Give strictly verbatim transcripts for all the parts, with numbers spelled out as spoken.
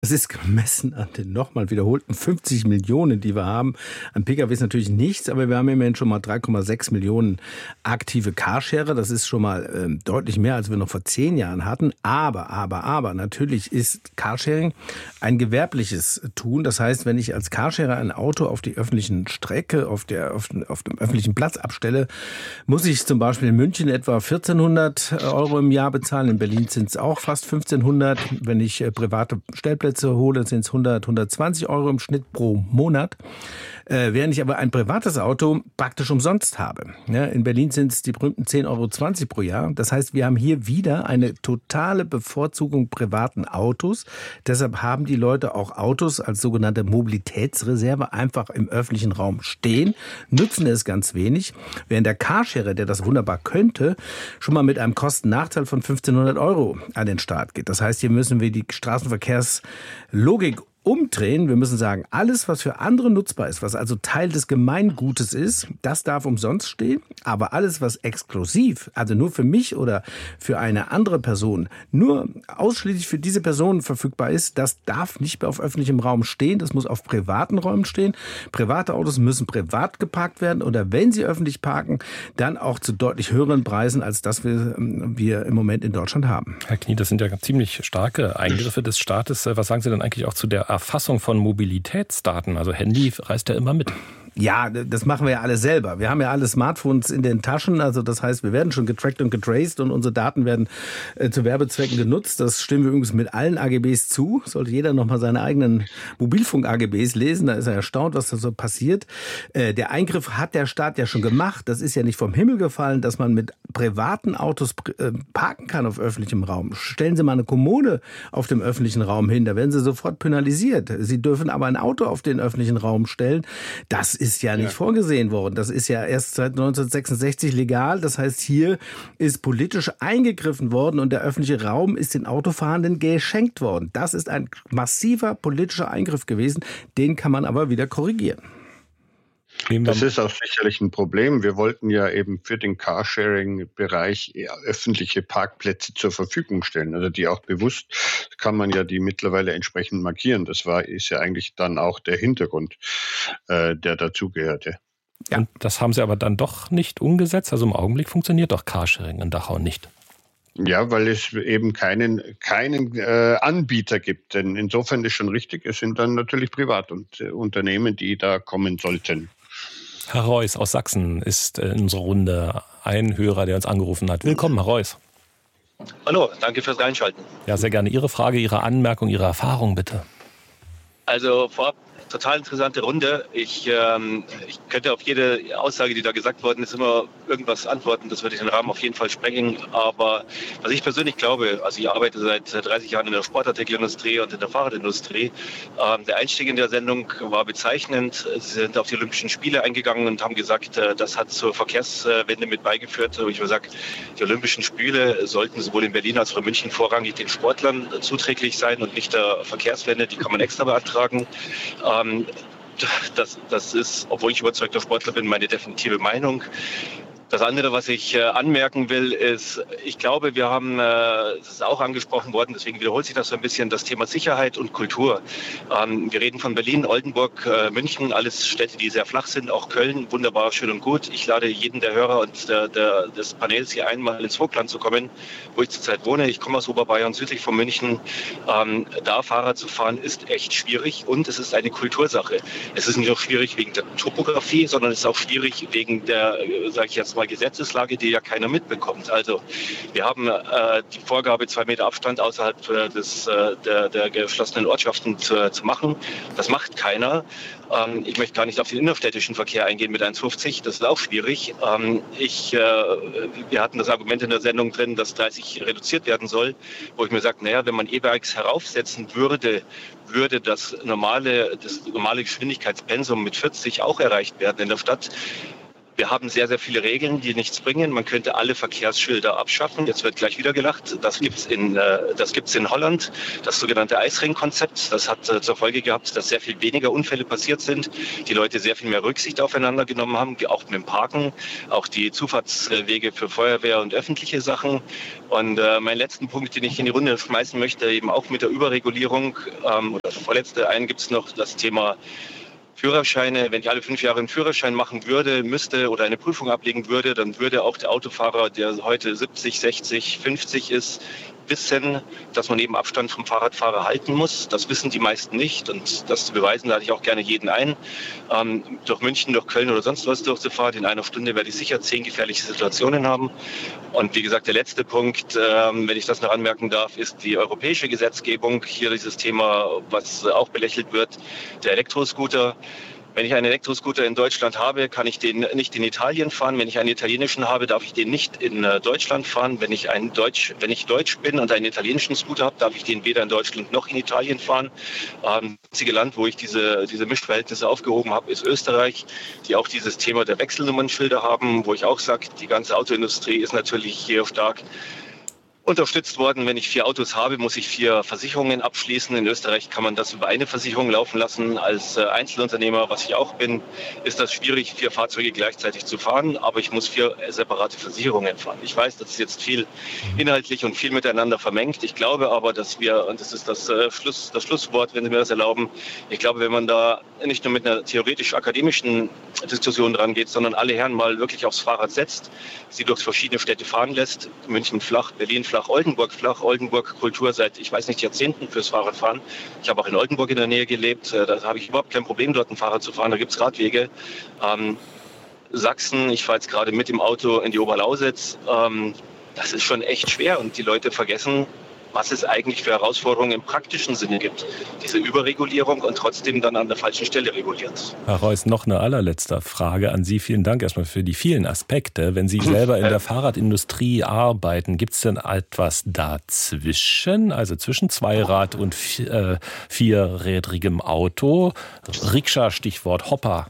Das ist gemessen an den nochmal wiederholten fünfzig Millionen, die wir haben. An P K Ws natürlich nichts, aber wir haben immerhin schon mal drei Komma sechs Millionen aktive Carsharer. Das ist schon mal äh, deutlich mehr, als wir noch vor zehn Jahren hatten. Aber, aber, aber, natürlich ist Carsharing ein gewerbliches Tun. Das heißt, wenn ich als Carsharer ein Auto auf die öffentlichen Strecke, auf, der, auf, auf dem öffentlichen Platz abstelle, muss ich zum Beispiel in München etwa vierzehnhundert Euro im Jahr bezahlen. In Berlin sind es auch fast fünfzehnhundert. Wenn ich äh, private Stellplätze hole, sind es hundert, hundertzwanzig Euro im Schnitt pro Monat. Äh, während ich aber ein privates Auto praktisch umsonst habe. Ja, in Berlin sind es die berühmten zehn Euro zwanzig pro Jahr. Das heißt, wir haben hier wieder eine totale Bevorzugung privaten Autos. Deshalb haben die Leute auch Autos als sogenannte Mobilitätsreserve einfach im öffentlichen Raum stehen, nutzen es ganz wenig, während der Carsharer, der das wunderbar könnte, schon mal mit einem Kostennachteil von fünfzehnhundert Euro an den Start geht. Das heißt, hier müssen wir die Straßenverkehrslogik umdrehen. Wir müssen sagen, alles, was für andere nutzbar ist, was also Teil des Gemeingutes ist, das darf umsonst stehen. Aber alles, was exklusiv, also nur für mich oder für eine andere Person, nur ausschließlich für diese Person verfügbar ist, das darf nicht mehr auf öffentlichem Raum stehen. Das muss auf privaten Räumen stehen. Private Autos müssen privat geparkt werden oder wenn sie öffentlich parken, dann auch zu deutlich höheren Preisen, als das wir, wir im Moment in Deutschland haben. Herr Knie, das sind ja ziemlich starke Eingriffe des Staates. Was sagen Sie denn eigentlich auch zu der Erfassung von Mobilitätsdaten? Also Handy reist ja immer mit. Ja, das machen wir ja alle selber. Wir haben ja alle Smartphones in den Taschen. Also das heißt, wir werden schon getrackt und getraced und unsere Daten werden äh, zu Werbezwecken genutzt. Das stimmen wir übrigens mit allen A G Bs zu. Sollte jeder nochmal seine eigenen Mobilfunk-A G Bs lesen, da ist er erstaunt, was da so passiert. Äh, der Eingriff hat der Staat ja schon gemacht. Das ist ja nicht vom Himmel gefallen, dass man mit privaten Autos äh, parken kann auf öffentlichem Raum. Stellen Sie mal eine Kommode auf dem öffentlichen Raum hin, da werden Sie sofort penalisiert. Sie dürfen aber ein Auto auf den öffentlichen Raum stellen. Das ist ja nicht ja. vorgesehen worden. Das ist ja erst seit neunzehnhundertsechsundsechzig legal. Das heißt, hier ist politisch eingegriffen worden und der öffentliche Raum ist den Autofahrenden geschenkt worden. Das ist ein massiver politischer Eingriff gewesen. Den kann man aber wieder korrigieren. Das ist auch sicherlich ein Problem. Wir wollten ja eben für den Carsharing-Bereich öffentliche Parkplätze zur Verfügung stellen, also die auch bewusst, kann man ja die mittlerweile entsprechend markieren. Das war ist ja eigentlich dann auch der Hintergrund, äh, der dazugehörte. Ja. Und das haben Sie aber dann doch nicht umgesetzt? Also im Augenblick funktioniert doch Carsharing in Dachau nicht. Ja, weil es eben keinen, keinen äh, Anbieter gibt. Denn insofern ist schon richtig, es sind dann natürlich Privatunternehmen, die da kommen sollten. Herr Reuss aus Sachsen ist in unserer Runde ein Hörer, der uns angerufen hat. Willkommen, Herr Reuss. Hallo, danke fürs Reinschalten. Ja, sehr gerne. Ihre Frage, Ihre Anmerkung, Ihre Erfahrung bitte. Also vorab, total interessante Runde. Ich, ähm, ich könnte auf jede Aussage, die da gesagt worden ist, immer irgendwas antworten. Das würde den Rahmen auf jeden Fall sprengen. Aber was ich persönlich glaube, also ich arbeite seit dreißig Jahren in der Sportartikelindustrie und in der Fahrradindustrie. Ähm, der Einstieg in der Sendung war bezeichnend. Sie sind auf die Olympischen Spiele eingegangen und haben gesagt, äh, das hat zur Verkehrswende mit beigeführt. Und ich würde sagen, die Olympischen Spiele sollten sowohl in Berlin als auch in München vorrangig den Sportlern zuträglich sein und nicht der Verkehrswende. Die kann man extra beantragen. Ähm, das, das ist, obwohl ich überzeugter Sportler bin, meine definitive Meinung. Das andere, was ich äh, anmerken will, ist, ich glaube, wir haben, äh, das ist auch angesprochen worden, deswegen wiederholt sich das so ein bisschen, das Thema Sicherheit und Kultur. Ähm, wir reden von Berlin, Oldenburg, äh, München, alles Städte, die sehr flach sind, auch Köln, wunderbar, schön und gut. Ich lade jeden der Hörer und der, der, des Panels hier ein, mal ins Vogtland zu kommen, wo ich zurzeit wohne. Ich komme aus Oberbayern, südlich von München. Ähm, da Fahrrad zu fahren ist echt schwierig und es ist eine Kultursache. Es ist nicht nur schwierig wegen der Topografie, sondern es ist auch schwierig wegen der, sage ich jetzt mal, Gesetzeslage, die ja keiner mitbekommt. Also wir haben äh, die Vorgabe, zwei Meter Abstand außerhalb äh, des, äh, der, der geschlossenen Ortschaften zu, zu machen. Das macht keiner. Ähm, ich möchte gar nicht auf den innerstädtischen Verkehr eingehen mit eins fünfzig. Das ist auch schwierig. Ähm, ich, äh, wir hatten das Argument in der Sendung drin, dass dreißig reduziert werden soll, wo ich mir sage, naja, wenn man E-Bikes heraufsetzen würde, würde das normale, das normale Geschwindigkeitspensum mit vierzig auch erreicht werden in der Stadt. Wir haben sehr, sehr viele Regeln, die nichts bringen. Man könnte alle Verkehrsschilder abschaffen. Jetzt wird gleich wieder gelacht. Das gibt's in, das gibt's in Holland, das sogenannte Eisring-Konzept. Das hat zur Folge gehabt, dass sehr viel weniger Unfälle passiert sind. Die Leute sehr viel mehr Rücksicht aufeinander genommen haben, auch mit dem Parken, auch die Zufahrtswege für Feuerwehr und öffentliche Sachen. Und äh, mein letzten Punkt, den ich in die Runde schmeißen möchte, eben auch mit der Überregulierung, ähm, oder vorletzte einen, gibt es noch das Thema Führerscheine. Wenn ich alle fünf Jahre einen Führerschein machen würde, müsste oder eine Prüfung ablegen würde, dann würde auch der Autofahrer, der heute siebzig, sechzig, fünfzig ist, wissen, dass man eben Abstand vom Fahrradfahrer halten muss. Das wissen die meisten nicht und das zu beweisen, lade ich auch gerne jeden ein. Ähm, durch München, durch Köln oder sonst was durchzufahren. In einer Stunde werde ich sicher zehn gefährliche Situationen haben. Und wie gesagt, der letzte Punkt, ähm, wenn ich das noch anmerken darf, ist die europäische Gesetzgebung. Hier dieses Thema, was auch belächelt wird, der Elektroscooter. Wenn ich einen Elektroscooter in Deutschland habe, kann ich den nicht in Italien fahren. Wenn ich einen italienischen habe, darf ich den nicht in Deutschland fahren. Wenn ich einen Deutsch, wenn ich Deutsch bin und einen italienischen Scooter habe, darf ich den weder in Deutschland noch in Italien fahren. Ähm, das einzige Land, wo ich diese, diese Mischverhältnisse aufgehoben habe, ist Österreich, die auch dieses Thema der Wechselnummernschilder haben, wo ich auch sage, die ganze Autoindustrie ist natürlich hier stark unterstützt worden. Wenn ich vier Autos habe, muss ich vier Versicherungen abschließen. In Österreich kann man das über eine Versicherung laufen lassen. Als Einzelunternehmer, was ich auch bin, ist das schwierig, vier Fahrzeuge gleichzeitig zu fahren, aber ich muss vier separate Versicherungen fahren. Ich weiß, das ist jetzt viel inhaltlich und viel miteinander vermengt. Ich glaube aber, dass wir, und das ist das, äh, Schluss, das Schlusswort, wenn Sie mir das erlauben, ich glaube, wenn man da nicht nur mit einer theoretisch-akademischen Diskussion dran geht, sondern alle Herren mal wirklich aufs Fahrrad setzt, sie durch verschiedene Städte fahren lässt, München flach, Berlin flach, Oldenburg flach, Oldenburg Kultur seit, ich weiß nicht, Jahrzehnten fürs Fahrradfahren. Ich habe auch in Oldenburg in der Nähe gelebt, da habe ich überhaupt kein Problem, dort ein Fahrrad zu fahren, da gibt es Radwege. Ähm, Sachsen, ich fahre jetzt gerade mit dem Auto in die Oberlausitz, ähm, das ist schon echt schwer und die Leute vergessen, was es eigentlich für Herausforderungen im praktischen Sinne gibt. Diese Überregulierung und trotzdem dann an der falschen Stelle reguliert. Herr Reuss, noch eine allerletzte Frage an Sie. Vielen Dank erstmal für die vielen Aspekte. Wenn Sie selber in der Fahrradindustrie arbeiten, gibt es denn etwas dazwischen, also zwischen Zweirad- und äh, vierrädrigem Auto? Rikscha, Stichwort Hopper.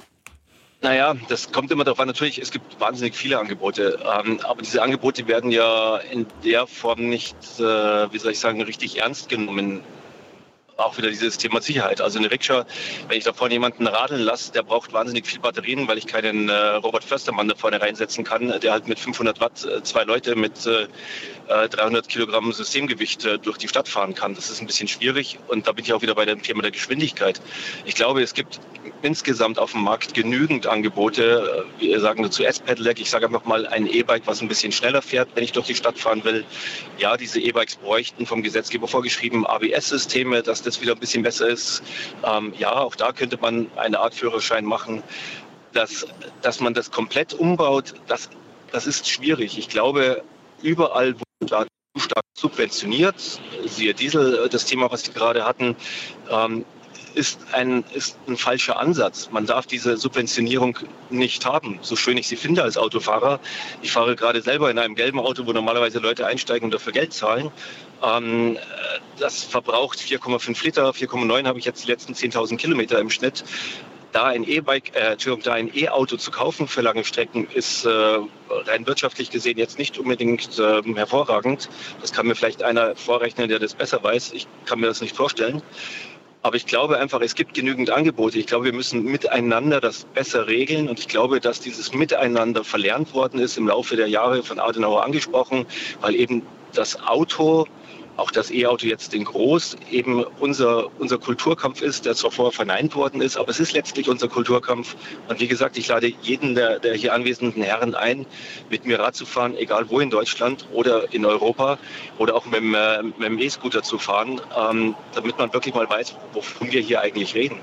Naja, das kommt immer darauf an. Natürlich, es gibt wahnsinnig viele Angebote. Ähm, aber diese Angebote werden ja in der Form nicht, äh, wie soll ich sagen, richtig ernst genommen. Auch wieder dieses Thema Sicherheit. Also eine Rikscha, wenn ich da vorne jemanden radeln lasse, der braucht wahnsinnig viel Batterien, weil ich keinen äh, Robert Förstermann da vorne reinsetzen kann, der halt mit fünfhundert Watt äh, zwei Leute mit äh, dreihundert Kilogramm Systemgewicht äh, durch die Stadt fahren kann. Das ist ein bisschen schwierig und da bin ich auch wieder bei dem Thema der Geschwindigkeit. Ich glaube, es gibt insgesamt auf dem Markt genügend Angebote. Äh, wir sagen dazu S-Pedelec. Ich sage einfach mal ein E-Bike, was ein bisschen schneller fährt, wenn ich durch die Stadt fahren will. Ja, diese E-Bikes bräuchten vom Gesetzgeber vorgeschrieben A B S-Systeme, dass das wieder ein bisschen besser ist. Ähm, ja, auch da könnte man eine Art Führerschein machen. Dass, dass man das komplett umbaut, das, das ist schwierig. Ich glaube, überall, wo Staat zu stark subventioniert, siehe Diesel, das Thema, was Sie gerade hatten, ähm, ist ein, ist ein falscher Ansatz. Man darf diese Subventionierung nicht haben, so schön ich sie finde als Autofahrer. Ich fahre gerade selber in einem gelben Auto, wo normalerweise Leute einsteigen und dafür Geld zahlen. Ähm, das verbraucht vier Komma fünf Liter, vier Komma neun habe ich jetzt die letzten zehntausend Kilometer im Schnitt. Da ein E-Bike, äh, Entschuldigung, da ein E-Auto zu kaufen für lange Strecken ist äh, rein wirtschaftlich gesehen jetzt nicht unbedingt äh, hervorragend. Das kann mir vielleicht einer vorrechnen, der das besser weiß. Ich kann mir das nicht vorstellen. Aber ich glaube einfach, es gibt genügend Angebote. Ich glaube, wir müssen miteinander das besser regeln. Und ich glaube, dass dieses Miteinander verlernt worden ist im Laufe der Jahre, von Adenauer angesprochen, weil eben das Auto, auch das E-Auto jetzt in groß, eben unser, unser Kulturkampf ist, der zwar vorher verneint worden ist, aber es ist letztlich unser Kulturkampf. Und wie gesagt, ich lade jeden der, der hier anwesenden Herren ein, mit mir Rad zu fahren, egal wo in Deutschland oder in Europa oder auch mit dem, äh, mit dem E-Scooter zu fahren, ähm, damit man wirklich mal weiß, wovon wir hier eigentlich reden.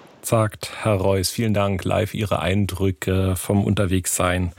Sagt Herr Reuss, vielen Dank. Live Ihre Eindrücke vom Unterwegssein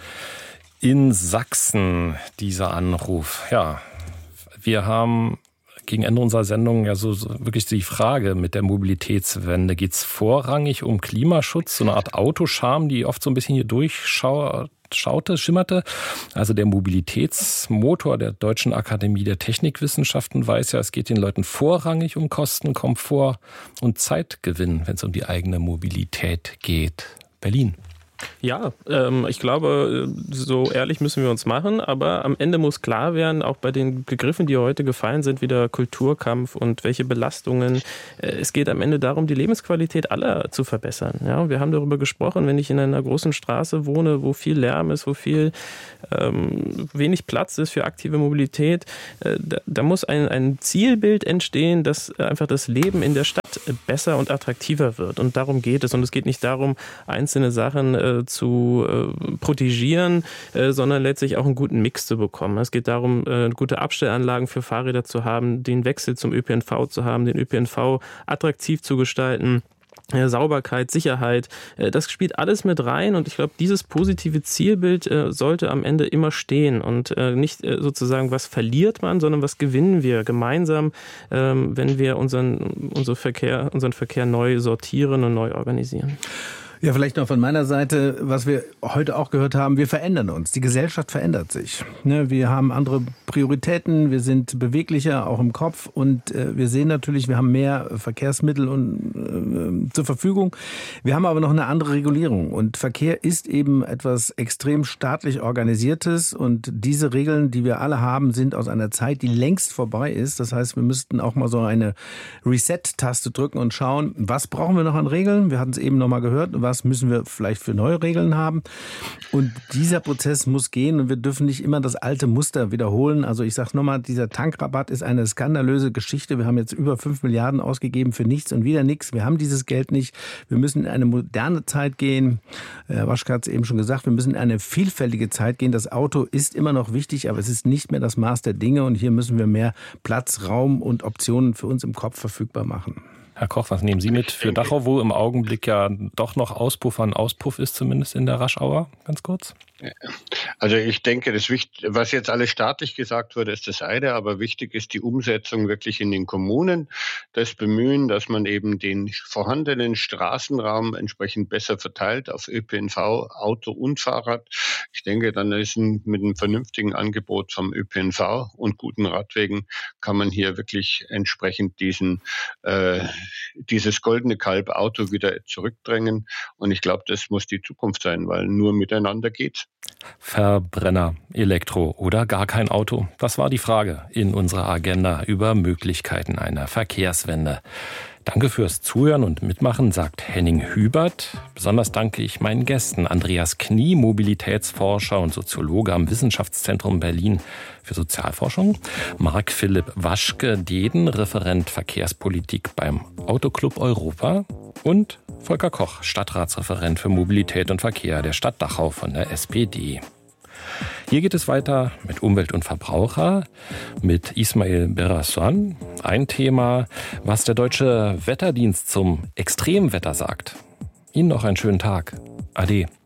in Sachsen, dieser Anruf. Ja, wir haben gegen Ende unserer Sendung ja so, so wirklich die Frage mit der Mobilitätswende. Geht es vorrangig um Klimaschutz, so eine Art Autoscham, die oft so ein bisschen hier durchschaute, schimmerte? Also der Mobilitätsmotor der Deutschen Akademie der Technikwissenschaften weiß ja, es geht den Leuten vorrangig um Kosten, Komfort und Zeitgewinn, wenn es um die eigene Mobilität geht. Berlin. Ja, ähm, ich glaube, so ehrlich müssen wir uns machen, aber am Ende muss klar werden, auch bei den Begriffen, die heute gefallen sind, wie der Kulturkampf und welche Belastungen. Äh, es geht am Ende darum, die Lebensqualität aller zu verbessern. Ja, wir haben darüber gesprochen, wenn ich in einer großen Straße wohne, wo viel Lärm ist, wo viel ähm, wenig Platz ist für aktive Mobilität, äh, da, da muss ein, ein Zielbild entstehen, dass einfach das Leben in der Stadt besser und attraktiver wird. Und darum geht es. Und es geht nicht darum, einzelne Sachen äh, zu äh, protegieren, äh, sondern letztlich auch einen guten Mix zu bekommen. Es geht darum, äh, gute Abstellanlagen für Fahrräder zu haben, den Wechsel zum Ö P N V zu haben, den Ö P N V attraktiv zu gestalten. Sauberkeit, Sicherheit, das spielt alles mit rein und ich glaube, dieses positive Zielbild sollte am Ende immer stehen und nicht sozusagen, was verliert man, sondern was gewinnen wir gemeinsam, wenn wir unseren, unseren Verkehr, unseren Verkehr neu sortieren und neu organisieren. Ja, vielleicht noch von meiner Seite, was wir heute auch gehört haben, wir verändern uns. Die Gesellschaft verändert sich. Wir haben andere Prioritäten, wir sind beweglicher, auch im Kopf und wir sehen natürlich, wir haben mehr Verkehrsmittel und, äh, zur Verfügung. Wir haben aber noch eine andere Regulierung und Verkehr ist eben etwas extrem staatlich Organisiertes und diese Regeln, die wir alle haben, sind aus einer Zeit, die längst vorbei ist. Das heißt, wir müssten auch mal so eine Reset-Taste drücken und schauen, was brauchen wir noch an Regeln? Wir hatten es eben noch mal gehört, was Was müssen wir vielleicht für neue Regeln haben? Und dieser Prozess muss gehen und wir dürfen nicht immer das alte Muster wiederholen. Also ich sage nochmal, dieser Tankrabatt ist eine skandalöse Geschichte. Wir haben jetzt über fünf Milliarden ausgegeben für nichts und wieder nichts. Wir haben dieses Geld nicht. Wir müssen in eine moderne Zeit gehen. Herr Waschke hat es eben schon gesagt, wir müssen in eine vielfältige Zeit gehen. Das Auto ist immer noch wichtig, aber es ist nicht mehr das Maß der Dinge. Und hier müssen wir mehr Platz, Raum und Optionen für uns im Kopf verfügbar machen. Herr Koch, was nehmen Sie mit für Dachau, wo im Augenblick ja doch noch Auspuff an Auspuff ist, zumindest in der Raschauer? Ganz kurz. Also ich denke, das Wicht- was jetzt alles staatlich gesagt wurde, ist das eine, aber wichtig ist die Umsetzung wirklich in den Kommunen, das Bemühen, dass man eben den vorhandenen Straßenraum entsprechend besser verteilt auf Ö P N V, Auto und Fahrrad. Ich denke, dann ist ein, mit einem vernünftigen Angebot vom Ö P N V und guten Radwegen kann man hier wirklich entsprechend diesen äh, dieses goldene Kalb Auto wieder zurückdrängen. Und ich glaube, das muss die Zukunft sein, weil nur miteinander geht's. Verbrenner, Elektro oder gar kein Auto? Das war die Frage in unserer Agenda über Möglichkeiten einer Verkehrswende. Danke fürs Zuhören und Mitmachen, sagt Henning Hübert. Besonders danke ich meinen Gästen Andreas Knie, Mobilitätsforscher und Soziologe am Wissenschaftszentrum Berlin für Sozialforschung, Marc Philipp Waschke-Dehden, Referent Verkehrspolitik beim Autoclub Europa und Volker Koch, Stadtratsreferent für Mobilität und Verkehr der Stadt Dachau von der S P D. Hier geht es weiter mit Umwelt und Verbraucher, mit Ismail Beraswan. Ein Thema, was der Deutsche Wetterdienst zum Extremwetter sagt. Ihnen noch einen schönen Tag. Ade.